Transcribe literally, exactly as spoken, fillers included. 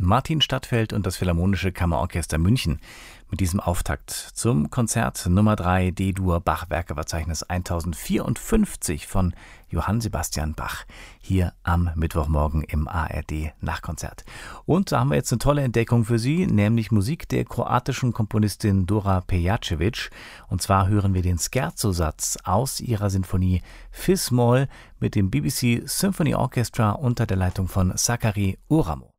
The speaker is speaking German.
Martin Stadtfeld und das Philharmonische Kammerorchester München mit diesem Auftakt zum Konzert Nummer drei D-Dur Bach-Werkeverzeichnis tausendvierundfünfzig von Johann Sebastian Bach hier am Mittwochmorgen im A R D Nachkonzert. Und da haben wir jetzt eine tolle Entdeckung für Sie, nämlich Musik der kroatischen Komponistin Dora Pejacevic. Und zwar hören wir den Scherzo-Satz aus ihrer Sinfonie Fis-Moll mit dem B B C Symphony Orchestra unter der Leitung von Sakari Uramo.